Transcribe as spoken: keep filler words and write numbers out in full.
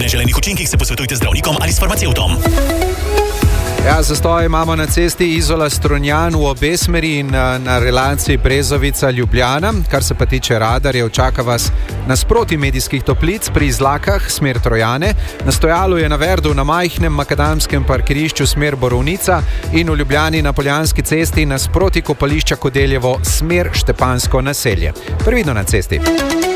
neželenih učinkih se posvetujte z zdravnikom ali s farmacevtom. Ja, zastoj imamo na cesti Izola-Strunjan v obe smeri in na relaciji Brezovica-Ljubljana. Kar se pa tiče radarjev, čaka vas nasproti medijskih toplic pri Izlakah, smer Trojane. Na stojalu je na Verdu na majhnem makadamskem parkirišču smer Borovnica in v Ljubljani na Poljanski cesti nasproti kopališča Kodeljevo smer Štepansko naselje. Previdno na cesti.